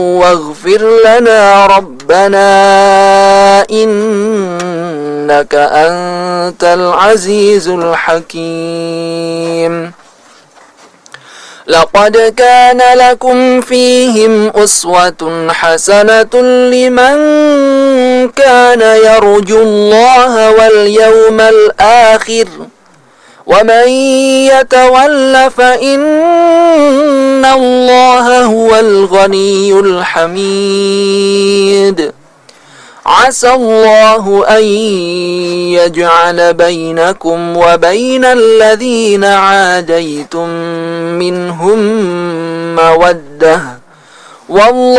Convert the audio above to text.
واغفر لنا ربنا إنك أنت العزيز الحكيم. لقد كان لكم فيهم أسوة حسنة لمن كان يرجو الله واليوم الآخر ومن يتول فإن الله هو الغني الحميد. عسى الله أن يجعل بينكم وبين الذين عاديتم منهم مودة والله